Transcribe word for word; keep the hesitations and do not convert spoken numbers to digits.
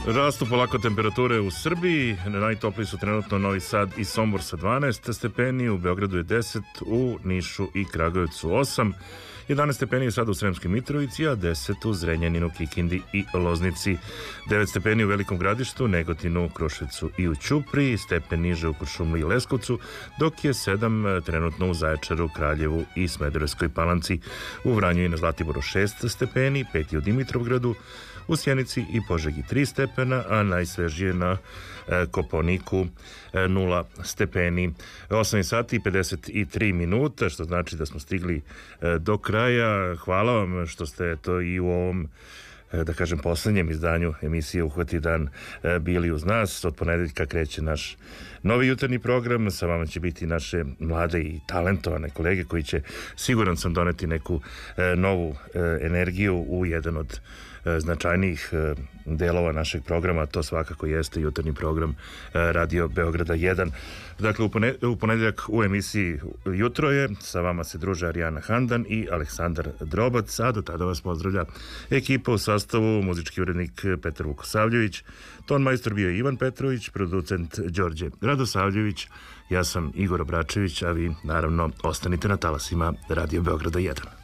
Rastu polako temperature u Srbiji, najtopliji su trenutno Novi Sad i Sombor sa dvanaest stepeni, u Beogradu je deset, u Nišu i Kragujevcu osam, jedanaest stepeni je sada u Sremskoj Mitrovici, a deset u Zrenjaninu, Kikindi i Loznici, devet stepeni u Velikom Gradištu, Negotinu, Kruševcu i u Ćupriji, stepen niže u Kuršumliji i Leskovcu, dok je sedam trenutno u Zaječaru, Kraljevu i Smederevskoj Palanci, u Vranju i na Zlatiboru šest stepeni, pet je u Dimitrovgradu, u Sjenici i Požegi tri stepena, a najsvežije na e, Koponiku e, nula stepeni. osam sati i pedeset tri minuta, što znači da smo stigli e, do kraja. Hvala vam što ste to i u ovom, e, da kažem, poslednjem izdanju emisije Uhvati dan e, bili uz nas. Od ponedeljka kreće naš novi jutarnji program. Sa vama će biti naše mlade i talentovane kolege koji će, siguran sam, doneti neku e, novu e, energiju u jedan od značajnijih delova našeg programa. To svakako jeste jutarnji program Radio Beograda jedan. Dakle, u ponedeljak u emisiji Jutro je, sa vama se druže Arijana Handan i Aleksandar Drobac, a do tada vas pozdravlja ekipa u sastavu: muzički urednik Petar Vukosavljević, ton majstor bio Ivan Petrović, producent Đorđe Radosavljević, ja sam Igor Obračević, a vi naravno ostanite na talasima Radio Beograda jedan.